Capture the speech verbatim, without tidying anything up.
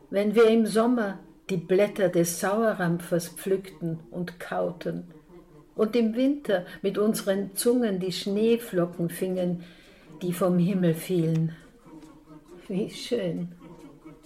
wenn wir im Sommer die Blätter des Sauerampfers pflückten und kauten und im Winter mit unseren Zungen die Schneeflocken fingen, die vom Himmel fielen. Wie schön!